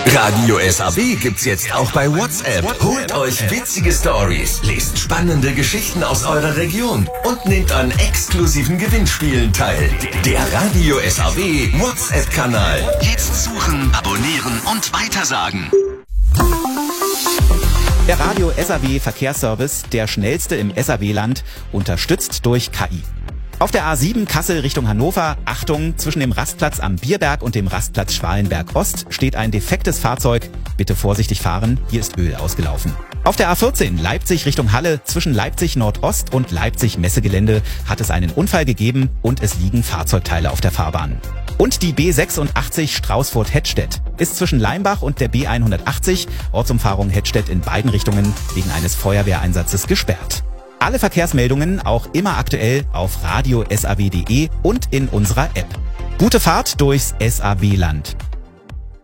Radio SAW gibt's jetzt auch bei WhatsApp. Holt euch witzige Stories, lest spannende Geschichten aus eurer Region und nehmt an exklusiven Gewinnspielen teil. Der Radio SAW WhatsApp-Kanal. Jetzt suchen, abonnieren und weitersagen. Der Radio SAW Verkehrsservice, der schnellste im SAW-Land, unterstützt durch KI. Auf der A7 Kassel Richtung Hannover, Achtung, zwischen dem Rastplatz am Bierberg und dem Rastplatz Schwalenberg Ost steht ein defektes Fahrzeug. Bitte vorsichtig fahren, hier ist Öl ausgelaufen. Auf der A14 Leipzig Richtung Halle, zwischen Leipzig Nordost und Leipzig Messegelände hat es einen Unfall gegeben und es liegen Fahrzeugteile auf der Fahrbahn. Und die B86 Straußfurt-Hettstedt ist zwischen Leimbach und der B180, Ortsumfahrung Hettstedt in beiden Richtungen, wegen eines Feuerwehreinsatzes gesperrt. Alle Verkehrsmeldungen auch immer aktuell auf radiosaw.de und in unserer App. Gute Fahrt durchs SAW-Land.